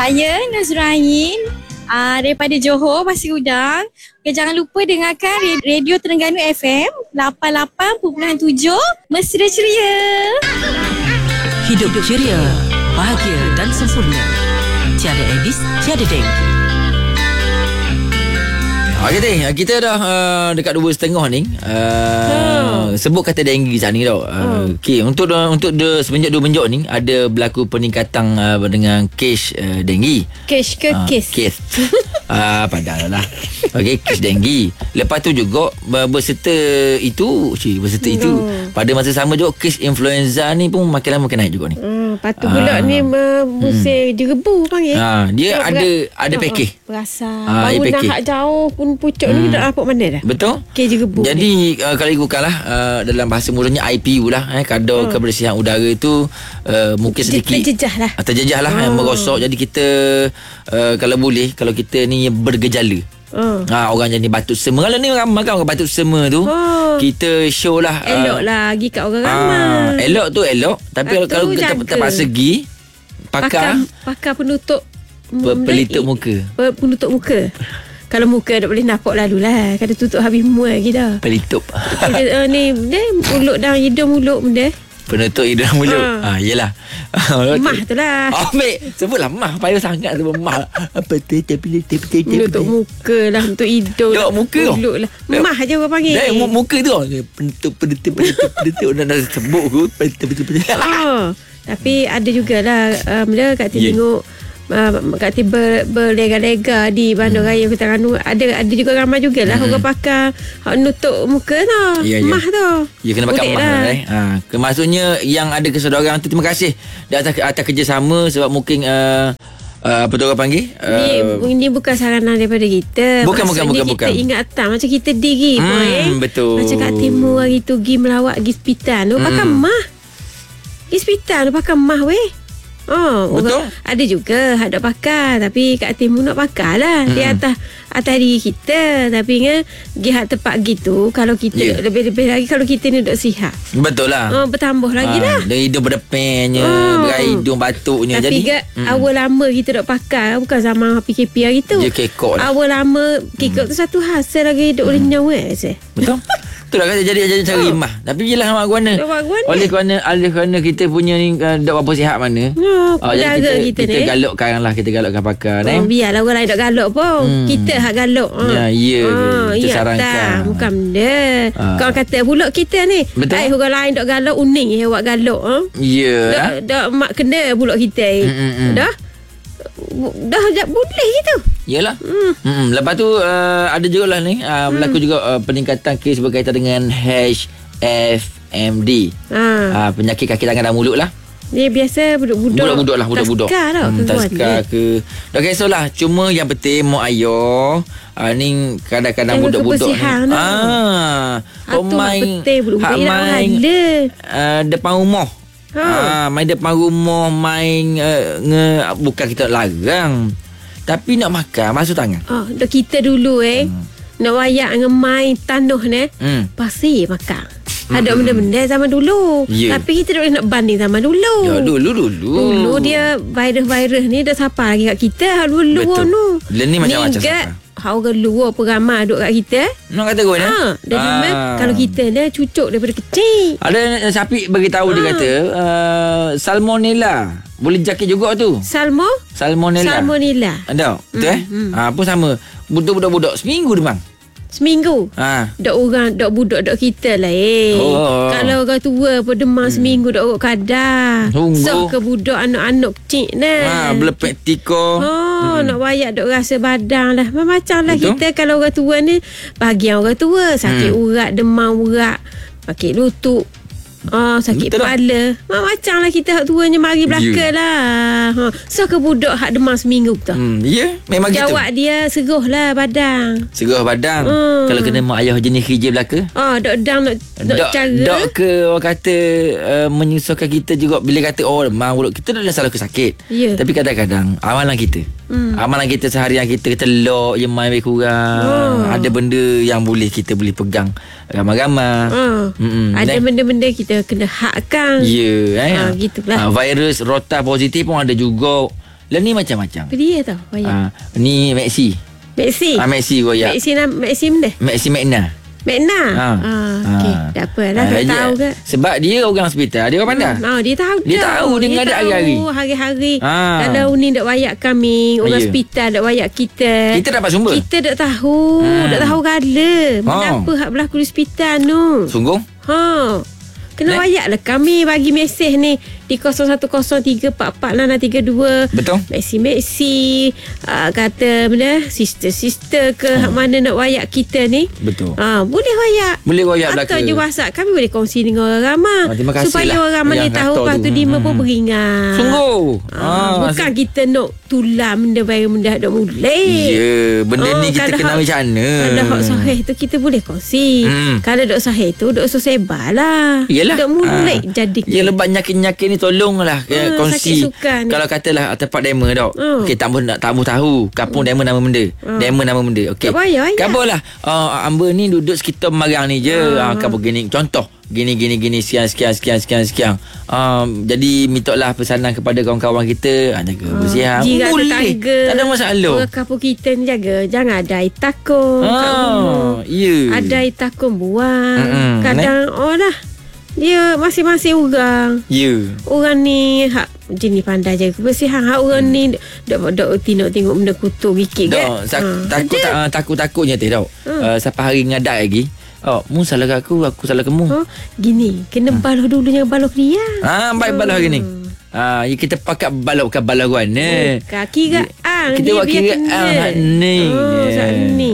Saya Nazrain daripada Johor, Pasir Gudang. Okay, jangan lupa dengarkan Radio Terengganu FM 88.7 Mesra Ceria. Hidup ceria, bahagia dan sempurna. Tiada Aedes, tiada Dengki. Okay, kita dah dekat 2.5 ni. Sebut kata denggi saat ni tau. Okay, untuk semenjak 2 menjok ni ada berlaku peningkatan dengan kes denggi. Kes ke kes? Kes. Padahal lah. Okay, kes denggi. Lepas tu juga berserta itu pada masa sama juga kes influenza ni pun makin lama makin naik juga ni. Patut pula ni musim jerebu panggil. Dia ada package. Berasa baru nak jauh pun pucuk ni tak dapat mana dah. Betul. Kes jerebu. Jadi kalau ikutkanlah dalam bahasa mudahnya IPU lah, kadar kebersihan udara itu mungkin sedikit terjejah lah, merosot. Jadi kita kalau boleh, kalau kita ni bergejala, orang jadi batuk sema. Kalau ni ramai kan orang batuk sema tu, kita show lah, elok lah pergi kat orang ramai. Elok tu elok. Tapi kalau kita terpaksa pergi pakai penutup pelitup muka. Penutup muka. Kalau muka tak boleh nampak lalu lah. Kata tutup habis muat kita. Pelitup. Ni mulut dan hidung mulut benda. Penutup hidung mulut. Yelah. Mah tu lah. Ambil. Sebutlah mah. Payah sangat tu mah. Apa tu? Menutup muka lah. Menutup hidung. Tengok muka. Mulut lah. Mah je orang panggil. Muka tu. Penutup. Dah sebut tu. Penutup. Tapi ada jugalah. Kat tengok. Kat berlega-lega di Bandar Raya Terengganu, ada juga ramai jugalah orang pakai nutup muka tau. Mah tu. Ya, kena pakai mah lah. Maksudnya yang ada kesedaran tu, terima kasih atas kerjasama. Sebab mungkin apa tu orang panggil, ini bukan saranan daripada kita. Bukan. Kita ingat tak macam kita diri betul. Macam kat timur hari tu pergi melawat pergi hospital tu pakai mah. Pergi hospital tu pakai mah weh. Betul. Ada juga hak nak pakai, tapi kat timur nak pakai lah. Dia atas diri kita. Tapi kan pergi hak tempat gitu, kalau kita lebih-lebih lagi kalau kita ni duduk sihat. Betul lah. Bertambah lagi lah. Dan hidung berdepannya, hidung batuknya. Tapi jadi awal lama kita duk pakai, bukan zaman PKP hari tu. Dia kekok lah. Awal lama kekok tu satu hasil lagi hidup renyau Betul. Itulah kata jadi cari mah. Tapi yelah mak guana. Oleh kerana kita punya ni tak berapa sihat mana. Jadi kita galakkan lah, kita galakkan pakai. Biarlah orang lain tak galak pun. Kita hak galak. Kita sarankan. Bukan benda. Kau kata pula kita ni. Betul. Orang lain tak galak, uning je awak galak. Dak mak kena pula kita. Dah boleh gitu. Yalah. Lepas tu ada juga lah ni berlaku juga peningkatan kes berkaitan dengan HFMD. Penyakit kaki tangan dan mulut lah. Dia biasa budak-budak lah. Taskar ke. Dah kisahlah. Cuma yang penting mak ayah ni kadang-kadang budak-budak ni main depan rumah. Main depan rumah, main bukan kita larang, tapi nak makan masuk tangan. Kita dulu nak wayak dengan main tanah ni, pasti makan. Ada benda-benda zaman dulu. Tapi kita tak boleh nak banding zaman dulu. Dulu dia virus ni dah siapa lagi kat kita. Dulu tu. Ni macam-macam siapa. Orang luar peramah duduk kat kita. Nak kata kau ni? Kalau kita ni cucuk daripada kecil. Ada Syafiq beritahu dia kata salmonella boleh jangkit juga tu. Salmonella. Ada. Betul pun sama. Budak-budak seminggu demam. Seminggu. Dok budak dok kita lah Kalau orang tua pun demam seminggu dok urut kadar. So ke budak anak-anak kecil nah. Belepek tiko. Nak wayak dok rasa badan lah. Macam lah kita kalau orang tua ni, bahagian orang tua sakit urat, demam urat, sakit lutut, sakit kepala. Macam lah kita hak tuanya mari belaka lah. So ke budak hak demam seminggu tu. Memang gitu. Jawab dia seruh lah badan. Kalau kena mak ayah jenis kerja belaka. Dok cara. Dok ke orang kata menyusahkan kita juga bila kata demam mulut. Kita dah salah ke sakit. Tapi kadang-kadang amalan kita. Amalan kita seharian kita telok je main lebih kurang. Ada benda yang kita boleh pegang ramai-ramai. Ada benda-benda kita kena hakkan. Gitulah. Gitulah. Virus rota positif pun ada juga. Lah ni macam-macam. Dia tau wayang. Ni Maxi. Maxi royak. Maxi mana? Maxi Magna. Okey. Tak apa lah. Tak tahu ke. Sebab dia orang hospital. Dia orang pandai. Dia tahu. Dia tahu. Dia ngadak hari-hari. Hari-hari. Kalau ni dak wayak kami. Orang hospital dak wayak kita. Kita dapat sumber. Kita dak tahu. Dak tahu gala. Mengapa hak berlaku di hospital tu. Sungguh? Kena wayak lah kami bagi mesej ni di 0103446632. Betul. Maxi kata benda sister ke hak mana nak wayak kita ni. Betul. Boleh wayak belaka. Atau je WhatsApp kami boleh kongsi dengan orang ramai. Supaya orang ramai ni tahu. Lepas tu Dima pun beringat. Sungguh. Bukan kita nak tular benda baru benda tak boleh. Ya, benda ni kita kena macam mana. Kalau hak sahih tu kita boleh kongsi. Kalau dok sahih tu dok sebar lah. Dok mulai jadi. Ya, lebat nyakit-nyakit ni tolonglah kongsi. Kalau katalah tempat demo dok. Okey, tak tahu kapung demo nama benda. Demo nama benda. Okey. Kabarlah Amber ni duduk sekitar Marang ni je. Kabar gini contoh. Gini sekian. Jadi mintalah pesanan kepada kawan-kawan kita jaga bersihan. Boleh. Tak ada masalah. Orang kampung kita ni jaga jangan ada air takung kat rumah. Ada air takung buang. Kadang dia masing-masing orang. Orang ni hak jenis pandai jaga kebersihan. Hak orang ni dok tengok benda kutuk gigit kan. Takutnya tau. Sampai hari ngadat lagi. Mu salah aku salah kamu. Gini, kena baloh dulu jangan baloh dia. Baik baloh hari ni. Kita pakai balok ke balawan ni. Kaki ke kita buat kira ni. Ni.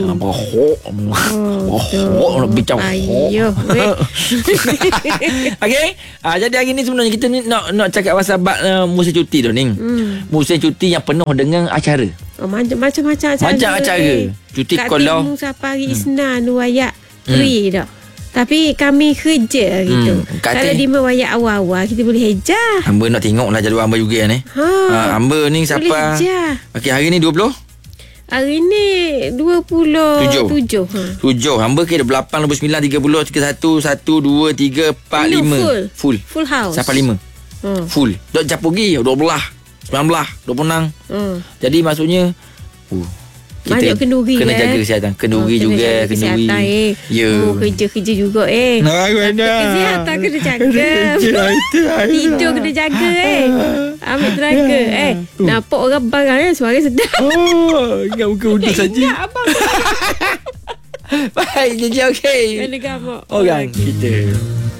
Bincang. Ayo. Okey. Jadi hari ni sebenarnya kita ni nak cakap pasal musim cuti tu ni. Musim cuti yang penuh dengan acara. Macam-macam acara. Cuti sekolah. Kat sampai hari Isnin wayak free dah. Tapi kami kerja gitu. Kalau Dima wayak awal-awal kita boleh hejah. Amber nak tengok lah jadual Amber juga ni. Amber ni siapa? Boleh hejah. Okey, hari ni 20? Hari ni 27. 7. Amber ke 28, 29, 30, 31, 1, 2, 3, 4, 5. Full house. Sampai 5. Full. Dok campur pergi 12, 19, 26. Jadi maksudnya banyak kenduri kena jaga kesihatan. Kenduri juga kenduri. Kerja juga kesihatan kena jaga. Tidur kena jaga ambil tenaga nampak orang barang suara sedap. Ingat muka udus saja. Ingat abang. Baik, okey. Kena gamak orang kita.